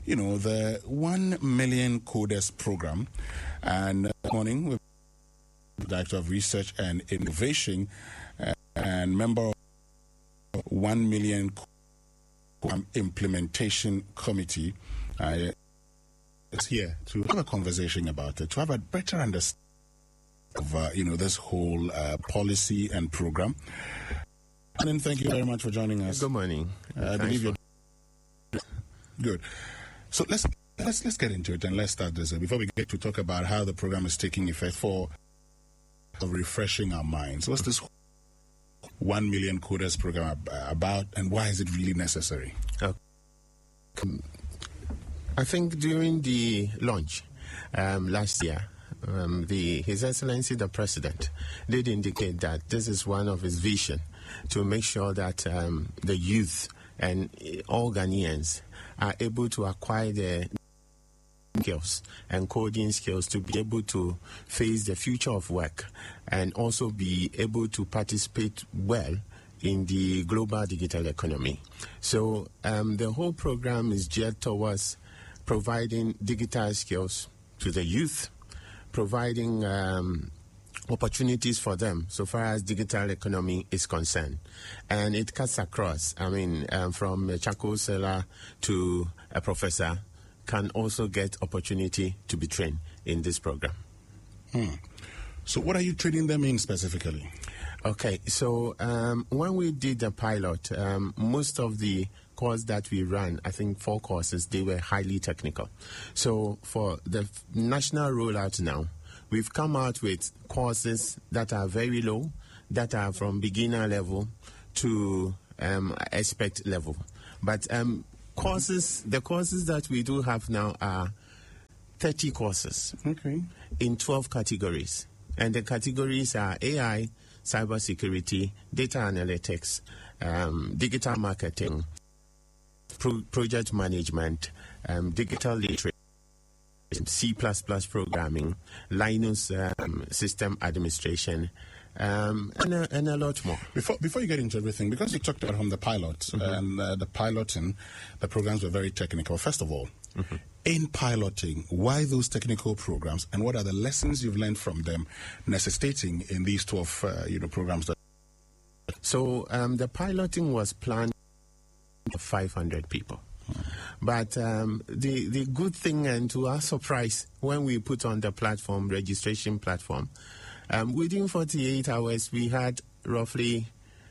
the 1 Million Coders program. And this morning, with the Director of Research and Innovation and member of 1 Million Implementation Committee, is here to have a conversation about it, to have a better understanding of this whole policy and program. And then thank you very much for joining us. Good morning. I believe you're good. So let's get into it, and let's start this before we get to talk about how the program is taking effect for refreshing our minds. What's this 1 Million Coders program about, and why is it really necessary? I think during the launch last year, His Excellency the President did indicate that this is one of his vision to make sure that the youth and all Ghanaians are able to acquire the skills and coding skills to be able to face the future of work and also be able to participate well in the global digital economy. So the whole program is geared towards providing digital skills to the youth, providing opportunities for them so far as digital economy is concerned. And it cuts across, from a charcoal seller to a professor can also get opportunity to be trained in this program. So what are you training them in specifically? Okay, so when we did the pilot, most of the course that we ran, I think 4 courses, they were highly technical. So for the national rollout now, we've come out with courses that are very low, that are from beginner level to expert level. But the courses that we do have now are 30 courses in 12 categories. And the categories are AI, cybersecurity, data analytics, digital marketing, project management, digital literacy, C++ programming, Linux system administration, and a lot more. Before you get into everything, because you talked about the pilot and the piloting, the programs were very technical. First of all, in piloting, why those technical programs, and what are the lessons you've learned from them necessitating in these 12 programs? So the piloting was planned for 500 people. But the good thing, and to our surprise, when we put on the platform, registration platform, within 48 hours, we had roughly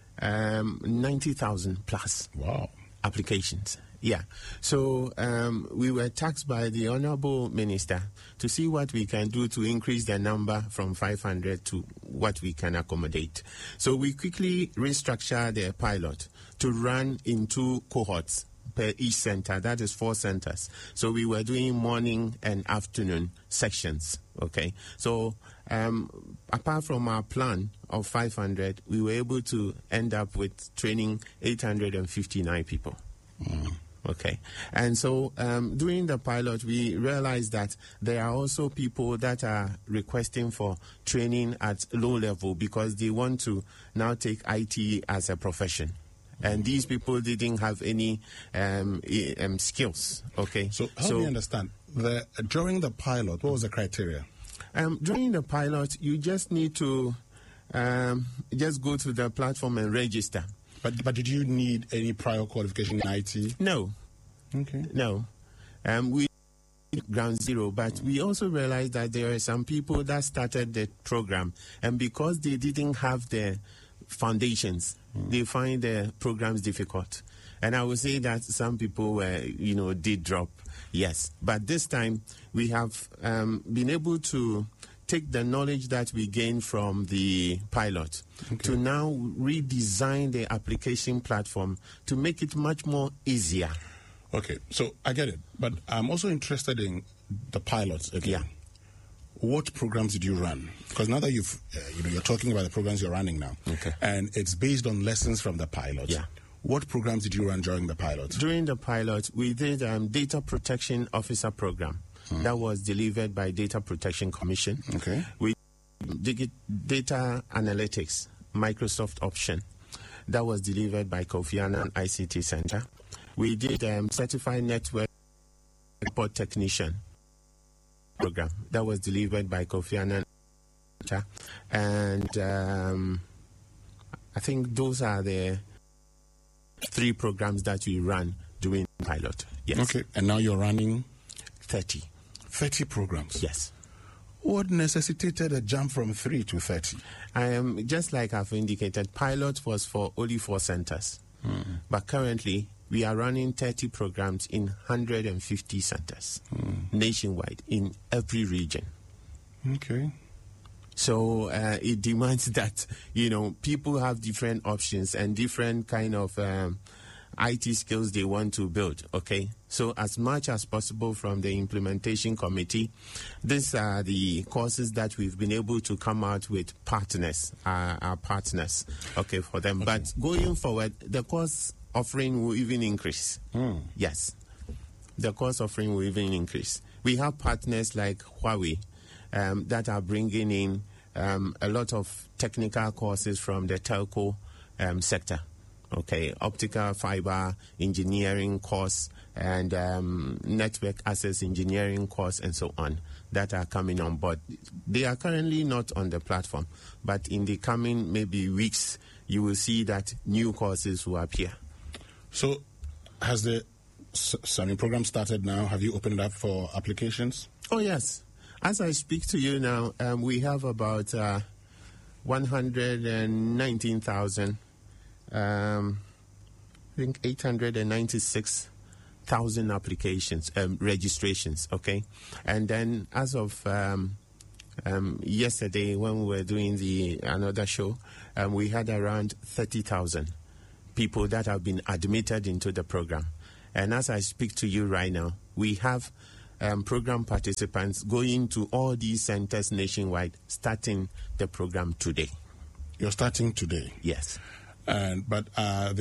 90,000 plus applications. Yeah. So we were tasked by the Honorable Minister to see what we can do to increase the number from 500 to what we can accommodate. So we quickly restructured the pilot to run in 2 cohorts per each center. That is 4 centers. So we were doing morning and afternoon sections. Okay. So apart from our plan of 500, we were able to end up with training 859 people. Okay. And so during the pilot, we realized that there are also people that are requesting for training at low level because they want to now take IT as a profession. And these people didn't have any skills. Okay. So how do you understand? During the pilot, what was the criteria? During the pilot, you just need to just go to the platform and register. But did you need any prior qualification in IT? No. Okay. No. We ground zero, but we also realized that there are some people that started the program, and because they didn't have the foundations, they find the programs difficult. And I would say that some people did drop, yes. But this time, we have been able to take the knowledge that we gained from the pilot to now redesign the application platform to make it much more easier. Okay, so I get it, but I'm also interested in the pilots again. Yeah. What programs did you run? Because now that you're talking about the programs you're running now, and it's based on lessons from the pilot. Yeah. What programs did you run during the pilot? During the pilot, we did Data Protection Officer program. That was delivered by Data Protection Commission. Okay. We did Data Analytics, Microsoft option. That was delivered by Kofi Annan ICT Center. We did Certified Network Airport Technician program that was delivered by Kofi Annan. And I think those are the 3 programs that we ran during pilot. Yes. Okay, and now you're running 30. 30 programs. Yes. What necessitated a jump from 3 to 30? Just like I've indicated, pilot was for only 4 centers. But currently, we are running 30 programs in 150 centers nationwide in every region. Okay. So it demands that, people have different options and different kind of IT skills they want to build, okay? So as much as possible from the implementation committee, these are the courses that we've been able to come out with partners, our partners, okay, for them. Okay. But going forward, the course offering will even increase. Yes, the course offering will even increase. We have partners like Huawei that are bringing in a lot of technical courses from the telco sector. Okay, optical fiber engineering course and network access engineering course and so on that are coming on board. They are currently not on the platform, but in the coming maybe weeks, you will see that new courses will appear. So has the program started now? Have you opened it up for applications? Oh, yes. As I speak to you now, we have about 119,000 I think 896,000 applications, registrations, okay? And then as of yesterday when we were doing another show, we had around 30,000 people that have been admitted into the program. And as I speak to you right now, we have program participants going to all these centers nationwide, starting the program today. You're starting today? Yes. But is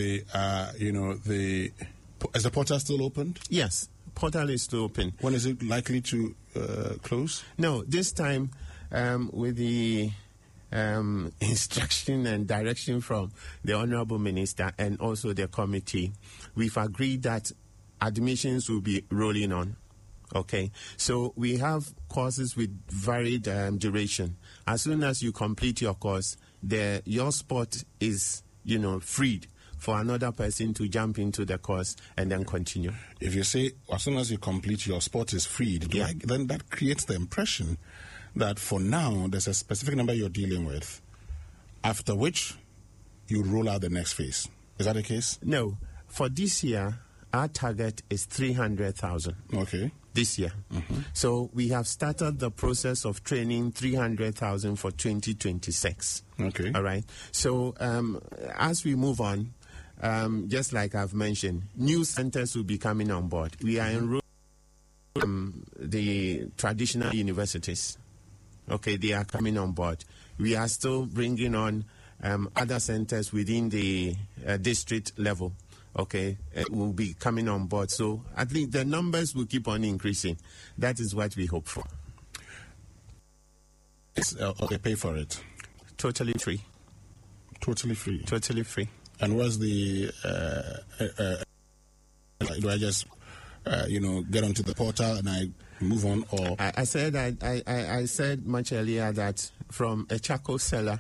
the portal still opened? Yes, portal is still open. When is it likely to close? No, this time with the instruction and direction from the Honorable Minister and also the committee, we've agreed that admissions will be rolling on. Okay, so we have courses with varied duration. As soon as you complete your course, your spot is freed for another person to jump into the course and then continue. If you say, as soon as you complete, your spot is freed, then that creates the impression that for now, there's a specific number you're dealing with, after which you roll out the next phase. Is that the case? No. For this year, our target is 300,000. Okay. This year. Mm-hmm. So we have started the process of training 300,000 for 2026. Okay. All right. So as we move on, just like I've mentioned, new centers will be coming on board. We are enrolling the traditional universities. Okay, they are coming on board. We are still bringing on other centers within the district level. Okay, will be coming on board. So at least the numbers will keep on increasing. That is what we hope for. Okay, pay for it. Totally free. Totally free. Totally free. And what's the? Do I just, get onto the portal and I move on, or? I said I said much earlier that from a charcoal seller,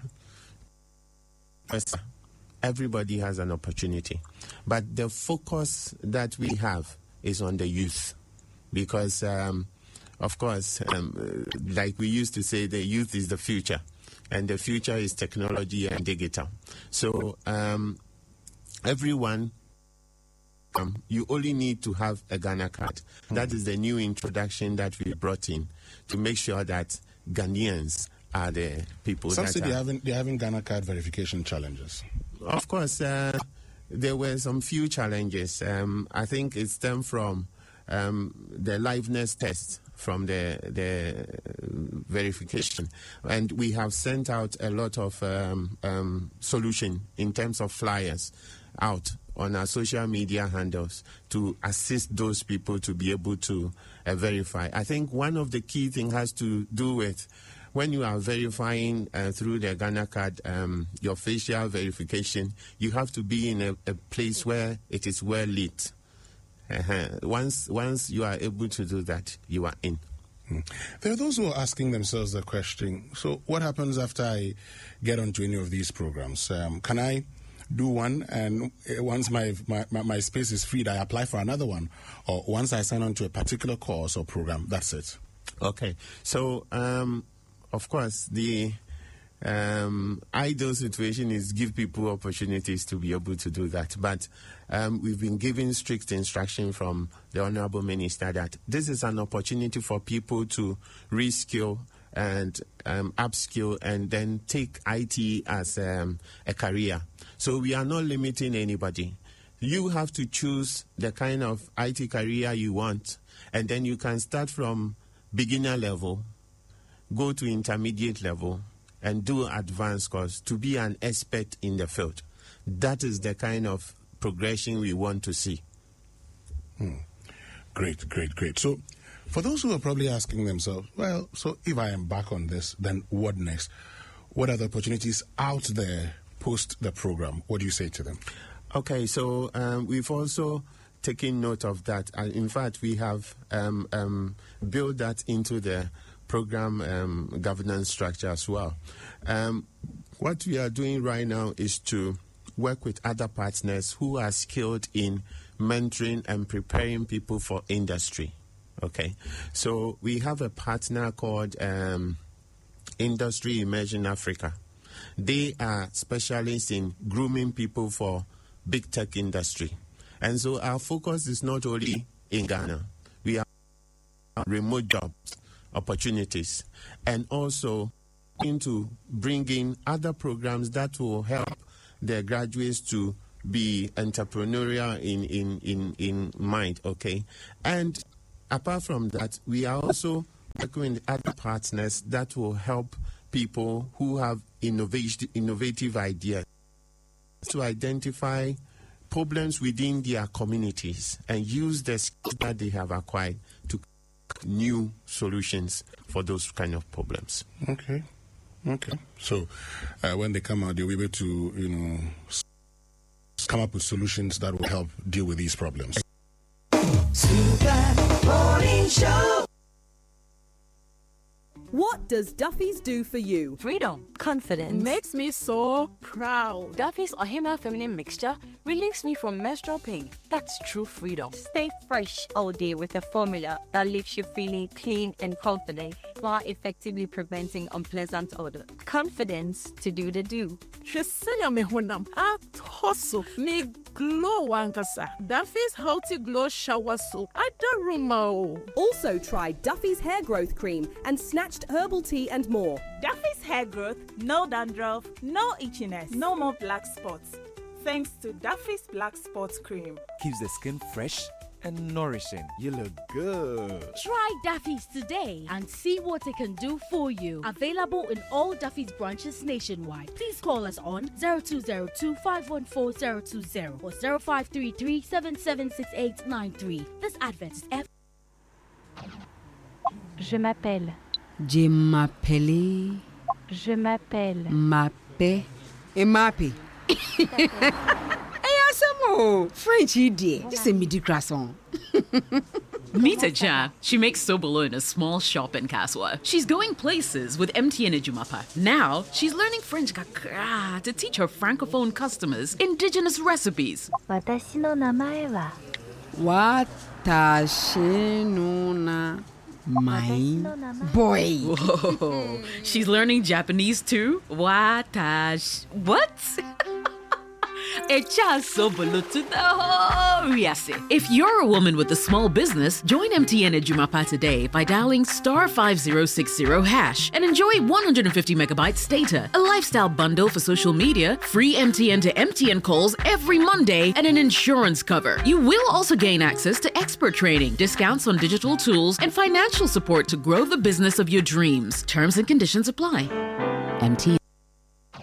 everybody has an opportunity. But the focus that we have is on the youth. Because, of course, like we used to say, the youth is the future. And the future is technology and digital. So everyone, you only need to have a Ghana card. That is the new introduction that we brought in to make sure that Ghanaians are the people Some say they're having Ghana card verification challenges. Of course, there were some few challenges. I think it stemmed from the liveness test from the verification. And we have sent out a lot of solution in terms of flyers out on our social media handles to assist those people to be able to verify. I think one of the key things has to do with when you are verifying through the Ghana card, your facial verification, you have to be in a place where it is well lit. Once you are able to do that, you are in. There are those who are asking themselves the question, so what happens after I get onto any of these programs? Can I do one, and once my space is freed, I apply for another one? Or once I sign on to a particular course or program, that's it? Okay. So, of course, the ideal situation is give people opportunities to be able to do that. But we've been given strict instruction from the Honorable Minister that this is an opportunity for people to reskill and upskill and then take IT as a career. So we are not limiting anybody. You have to choose the kind of IT career you want, and then you can start from beginner level, go to intermediate level, and do advanced course to be an expert in the field. That is the kind of progression we want to see. Great. So, for those who are probably asking themselves, well, so if I embark on this, then what next? What are the opportunities out there post the program? What do you say to them? Okay, so we've also taken note of that. In fact, we have built that into the program governance structure as well. What we are doing right now is to work with other partners who are skilled in mentoring and preparing people for industry. Okay, so we have a partner called Industry Immersion Africa. They are specialists in grooming people for big tech industry. And so our focus is not only in Ghana. We are remote jobs opportunities, and also into bringing other programs that will help the graduates to be entrepreneurial in mind, okay? And apart from that, we are also working with other partners that will help people who have innovative ideas to identify problems within their communities and use the skills that they have acquired to new solutions for those kind of problems. Okay. So when they come out, they'll be able to, come up with solutions that will help deal with these problems. Super Morning Show. What does Duffy's do for you? Freedom, confidence. Makes me so proud. Duffy's Ohima Feminine Mixture relieves me from menstrual pain. That's true freedom. Stay fresh all day with a formula that leaves you feeling clean and confident while effectively preventing unpleasant odor. Confidence to do the do. Shesenya me honam atoso me glow wankasa. Duffy's Healthy Glow Shower Soap. Adaruma. Also try Duffy's Hair Growth Cream and Snatched Herbal Tea and more. Duffy's Hair Growth, no dandruff, no itchiness, no more black spots. Thanks to Duffy's Black Spots Cream. Keeps the skin fresh and nourishing. You look good. Try Duffy's today and see what it can do for you. Available in all Duffy's branches nationwide. Please call us on 0202-514-020 or 0533-776893. This advert is Je m'appelle. Je m'appelle. Je m'appelle. Mappe. Et mappe. Hey, Asamo. French idiot. This is midi croissant. Meet Aja. She makes sobolo in a small shop in Kaswa. She's going places with MTN Ejumapa. Now, she's learning French kakra to teach her francophone customers indigenous recipes. Watashi no namae wa. Watashi no na. My boy. Whoa. She's learning Japanese too? Watash. What? If you're a woman with a small business, join MTN Ejumapa today by dialing *5060# and enjoy 150 megabytes data, a lifestyle bundle for social media, free MTN to MTN calls every Monday, and an insurance cover. You will also gain access to expert training, discounts on digital tools, and financial support to grow the business of your dreams. Terms and conditions apply. MTN.